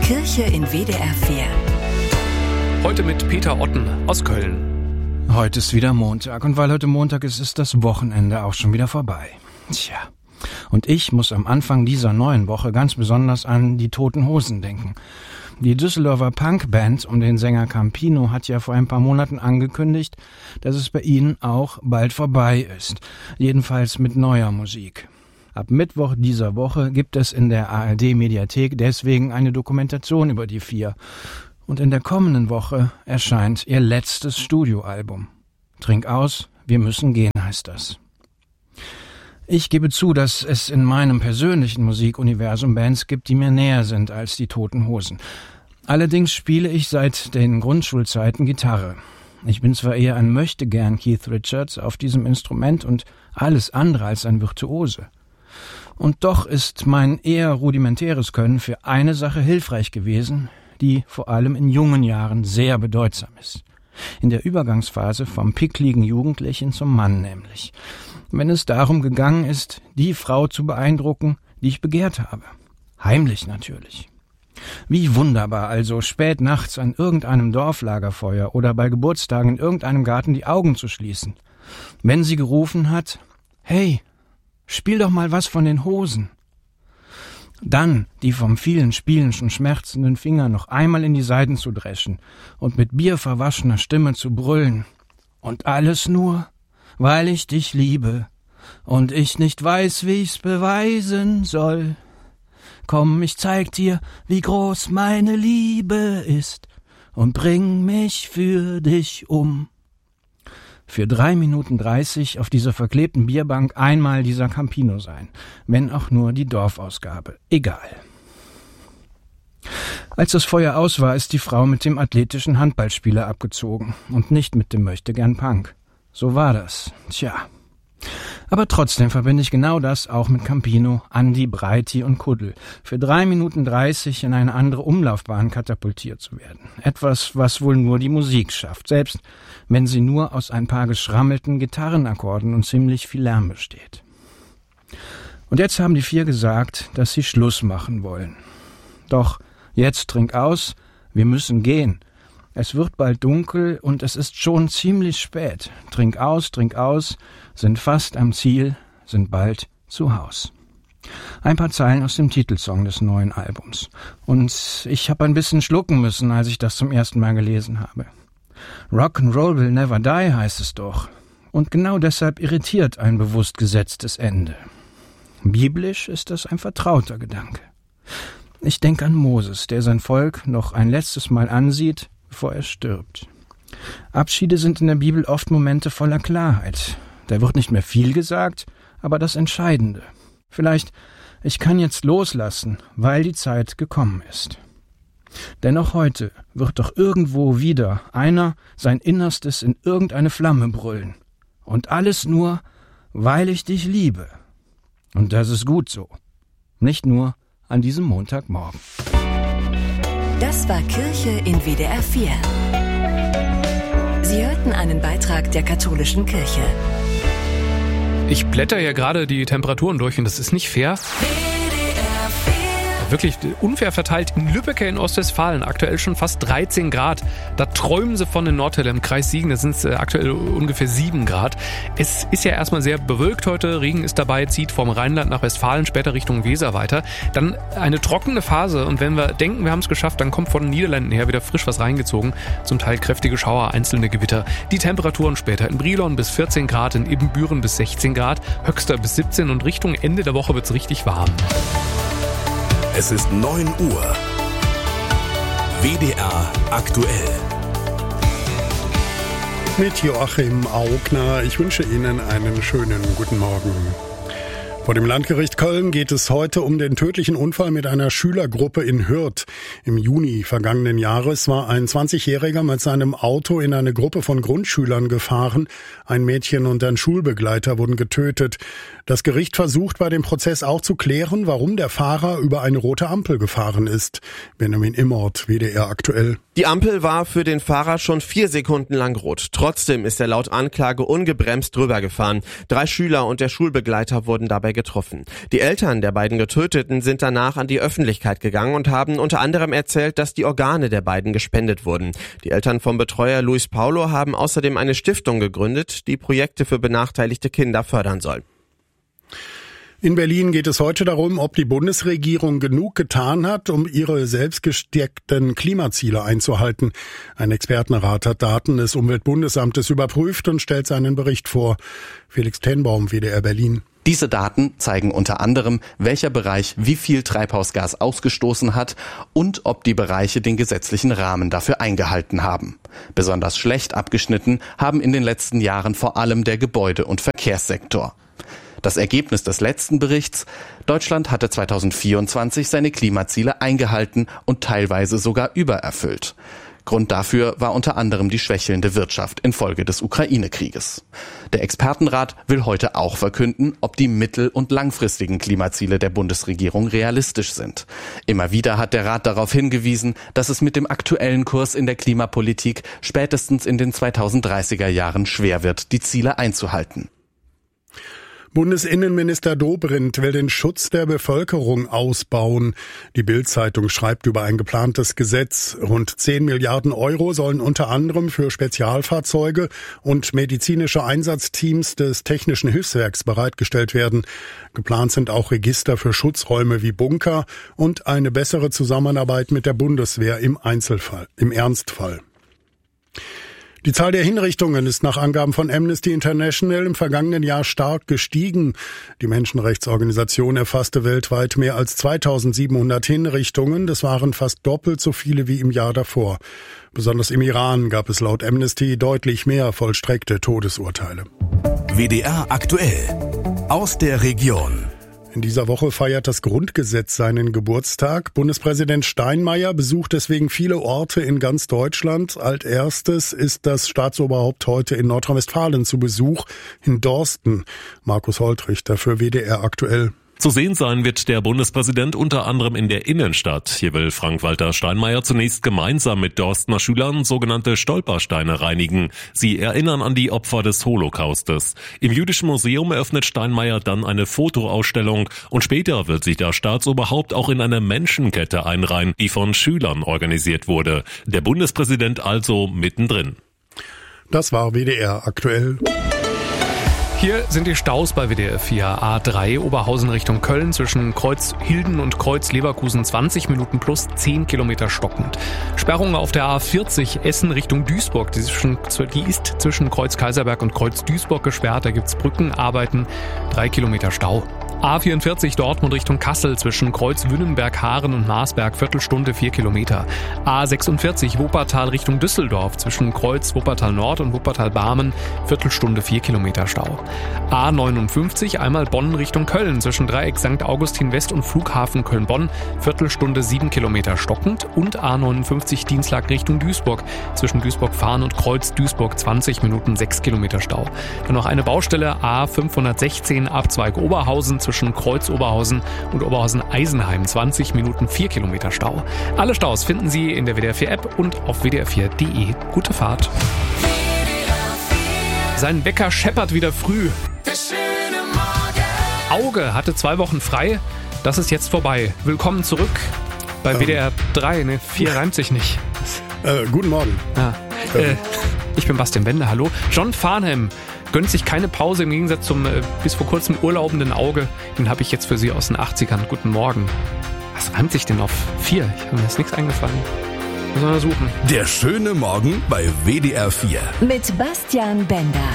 Kirche in WDR 4. Heute mit Peter Otten aus Köln. Heute ist wieder Montag und weil heute Montag ist, ist das Wochenende auch schon wieder vorbei. Tja, und ich muss am Anfang dieser neuen Woche ganz besonders an die Toten Hosen denken. Die Düsseldorfer Punkband um den Sänger Campino hat ja vor ein paar Monaten angekündigt, dass es bei ihnen auch bald vorbei ist. Jedenfalls mit neuer Musik. Ab Mittwoch dieser Woche gibt es in der ARD-Mediathek deswegen eine Dokumentation über die vier. Und in der kommenden Woche erscheint ihr letztes Studioalbum. Trink aus, wir müssen gehen, heißt das. Ich gebe zu, dass es in meinem persönlichen Musikuniversum Bands gibt, die mir näher sind als die Toten Hosen. Allerdings spiele ich seit den Grundschulzeiten Gitarre. Ich bin zwar eher ein Möchtegern Keith Richards auf diesem Instrument und alles andere als ein Virtuose. Und doch ist mein eher rudimentäres Können für eine Sache hilfreich gewesen, die vor allem in jungen Jahren sehr bedeutsam ist. In der Übergangsphase vom pickligen Jugendlichen zum Mann nämlich. Wenn es darum gegangen ist, die Frau zu beeindrucken, die ich begehrt habe. Heimlich natürlich. Wie wunderbar also, spät nachts an irgendeinem Dorflagerfeuer oder bei Geburtstagen in irgendeinem Garten die Augen zu schließen. Wenn sie gerufen hat, hey, spiel doch mal was von den Hosen. Dann die vom vielen Spielen schon schmerzenden Finger noch einmal in die Saiten zu dreschen und mit bierverwaschener Stimme zu brüllen. Und alles nur, weil ich dich liebe und ich nicht weiß, wie ich's beweisen soll. Komm, ich zeig dir, wie groß meine Liebe ist und bring mich für dich um. Für 3 Minuten 30 auf dieser verklebten Bierbank einmal dieser Campino sein, wenn auch nur die Dorfausgabe. Egal. Als das Feuer aus war, ist die Frau mit dem athletischen Handballspieler abgezogen und nicht mit dem Möchtegern Punk. So war das. Tja. Aber trotzdem verbinde ich genau das auch mit Campino, Andi, Breiti und Kuddel. Für 3 Minuten 30 in eine andere Umlaufbahn katapultiert zu werden. Etwas, was wohl nur die Musik schafft, selbst wenn sie nur aus ein paar geschrammelten Gitarrenakkorden und ziemlich viel Lärm besteht. Und jetzt haben die vier gesagt, dass sie Schluss machen wollen. Doch jetzt trink aus, wir müssen gehen. Es wird bald dunkel und es ist schon ziemlich spät. Trink aus, sind fast am Ziel, sind bald zu Haus. Ein paar Zeilen aus dem Titelsong des neuen Albums. Und ich habe ein bisschen schlucken müssen, als ich das zum ersten Mal gelesen habe. Rock'n'Roll will never die heißt es doch. Und genau deshalb irritiert ein bewusst gesetztes Ende. Biblisch ist das ein vertrauter Gedanke. Ich denke an Moses, der sein Volk noch ein letztes Mal ansieht, bevor er stirbt. Abschiede sind in der Bibel oft Momente voller Klarheit. Da wird nicht mehr viel gesagt, aber das Entscheidende. Vielleicht, ich kann jetzt loslassen, weil die Zeit gekommen ist. Dennoch heute wird doch irgendwo wieder einer sein Innerstes in irgendeine Flamme brüllen. Und alles nur, weil ich dich liebe. Und das ist gut so. Nicht nur an diesem Montagmorgen. Das war Kirche in WDR 4. Sie hörten einen Beitrag der katholischen Kirche. Ich blätter ja gerade die Temperaturen durch und das ist nicht fair. Wirklich unfair verteilt. In Lübbecke in Ostwestfalen aktuell schon fast 13 Grad. Da träumen sie von den Nordteller im Kreis Siegen. Da sind es aktuell ungefähr 7 Grad. Es ist ja erstmal sehr bewölkt heute. Regen ist dabei, zieht vom Rheinland nach Westfalen, später Richtung Weser weiter. Dann eine trockene Phase. Und wenn wir denken, wir haben es geschafft, dann kommt von den Niederlanden her wieder frisch was reingezogen. Zum Teil kräftige Schauer, einzelne Gewitter. Die Temperaturen später in Brilon bis 14 Grad, in Ibbenbüren bis 16 Grad, Höxter bis 17 und Richtung Ende der Woche wird es richtig warm. Es ist 9 Uhr. WDR aktuell. Mit Joachim Augner. Ich wünsche Ihnen einen schönen guten Morgen. Vor dem Landgericht Köln geht es heute um den tödlichen Unfall mit einer Schülergruppe in Hürth. Im Juni vergangenen Jahres war ein 20-Jähriger mit seinem Auto in eine Gruppe von Grundschülern gefahren. Ein Mädchen und ein Schulbegleiter wurden getötet. Das Gericht versucht bei dem Prozess auch zu klären, warum der Fahrer über eine rote Ampel gefahren ist. Benjamin Immort, WDR aktuell. Die Ampel war für den Fahrer schon 4 Sekunden lang rot. Trotzdem ist er laut Anklage ungebremst drüber gefahren. 3 Schüler und der Schulbegleiter wurden dabei getroffen. Die Eltern der beiden Getöteten sind danach an die Öffentlichkeit gegangen und haben unter anderem erzählt, dass die Organe der beiden gespendet wurden. Die Eltern vom Betreuer Luis Paulo haben außerdem eine Stiftung gegründet, die Projekte für benachteiligte Kinder fördern soll. In Berlin geht es heute darum, ob die Bundesregierung genug getan hat, um ihre selbst gesteckten Klimaziele einzuhalten. Ein Expertenrat hat Daten des Umweltbundesamtes überprüft und stellt seinen Bericht vor. Felix Tenbaum, WDR Berlin. Diese Daten zeigen unter anderem, welcher Bereich wie viel Treibhausgas ausgestoßen hat und ob die Bereiche den gesetzlichen Rahmen dafür eingehalten haben. Besonders schlecht abgeschnitten haben in den letzten Jahren vor allem der Gebäude- und Verkehrssektor. Das Ergebnis des letzten Berichts: Deutschland hatte 2024 seine Klimaziele eingehalten und teilweise sogar übererfüllt. Grund dafür war unter anderem die schwächelnde Wirtschaft infolge des Ukraine-Krieges. Der Expertenrat will heute auch verkünden, ob die mittel- und langfristigen Klimaziele der Bundesregierung realistisch sind. Immer wieder hat der Rat darauf hingewiesen, dass es mit dem aktuellen Kurs in der Klimapolitik spätestens in den 2030er Jahren schwer wird, die Ziele einzuhalten. Bundesinnenminister Dobrindt will den Schutz der Bevölkerung ausbauen. Die Bild-Zeitung schreibt über ein geplantes Gesetz. Rund 10 Milliarden Euro sollen unter anderem für Spezialfahrzeuge und medizinische Einsatzteams des Technischen Hilfswerks bereitgestellt werden. Geplant sind auch Register für Schutzräume wie Bunker und eine bessere Zusammenarbeit mit der Bundeswehr im Ernstfall. Die Zahl der Hinrichtungen ist nach Angaben von Amnesty International im vergangenen Jahr stark gestiegen. Die Menschenrechtsorganisation erfasste weltweit mehr als 2700 Hinrichtungen. Das waren fast doppelt so viele wie im Jahr davor. Besonders im Iran gab es laut Amnesty deutlich mehr vollstreckte Todesurteile. WDR aktuell aus der Region. In dieser Woche feiert das Grundgesetz seinen Geburtstag. Bundespräsident Steinmeier besucht deswegen viele Orte in ganz Deutschland. Als erstes ist das Staatsoberhaupt heute in Nordrhein-Westfalen zu Besuch, in Dorsten. Markus Holtrichter für WDR aktuell. Zu sehen sein wird der Bundespräsident unter anderem in der Innenstadt. Hier will Frank-Walter Steinmeier zunächst gemeinsam mit Dorstener Schülern sogenannte Stolpersteine reinigen. Sie erinnern an die Opfer des Holocaustes. Im Jüdischen Museum eröffnet Steinmeier dann eine Fotoausstellung und später wird sich das Staatsoberhaupt auch in eine Menschenkette einreihen, die von Schülern organisiert wurde. Der Bundespräsident also mittendrin. Das war WDR aktuell. Hier sind die Staus bei WDR 4. A3 Oberhausen Richtung Köln zwischen Kreuz Hilden und Kreuz Leverkusen 20 Minuten plus 10 Kilometer stockend. Sperrungen auf der A40 Essen Richtung Duisburg. Die ist zwischen Kreuz Kaiserberg und Kreuz Duisburg gesperrt. Da gibt's Brückenarbeiten, 3 Kilometer Stau. A44 Dortmund Richtung Kassel zwischen Kreuz Wünnenberg, Haaren und Marsberg, Viertelstunde 4 Kilometer. A46 Wuppertal Richtung Düsseldorf zwischen Kreuz Wuppertal Nord und Wuppertal Barmen, Viertelstunde 4 Kilometer Stau. A59 einmal Bonn Richtung Köln zwischen Dreieck St. Augustin West und Flughafen Köln-Bonn, Viertelstunde 7 Kilometer stockend. Und A59 Dienstlaken Richtung Duisburg zwischen Duisburg-Fahren und Kreuz Duisburg 20 Minuten 6 Kilometer Stau. Dann noch eine Baustelle A516 Abzweig Oberhausen zwischen Kreuz Oberhausen und Oberhausen-Eisenheim 20 Minuten 4 Kilometer Stau. Alle Staus finden Sie in der WDR 4 App und auf wdr4.de. Gute Fahrt. Sein Wecker scheppert wieder früh. Auge hatte 2 Wochen frei. Das ist jetzt vorbei. Willkommen zurück bei WDR 3. Ne, 4 reimt sich nicht. Guten Morgen. Ja. Ich bin Bastian Bender, hallo. John Farnham gönnt sich keine Pause im Gegensatz zum bis vor kurzem urlaubenden Auge. Den habe ich jetzt für Sie aus den 80ern. Guten Morgen. Was reimt sich denn auf 4? Ich habe mir jetzt nichts eingefallen. Muss man mal suchen. Der schöne Morgen bei WDR 4. Mit Bastian Bender.